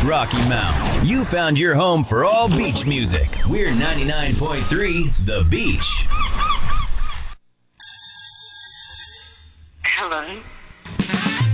Rocky Mount. You found your home for all beach music. We're 99.3 The Beach. Hello.